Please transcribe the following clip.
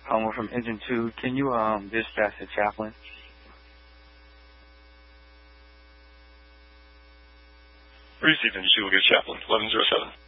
We're from Engine 2. Can you dispatch the chaplain? Received Engine 2 will get chaplain. 1107.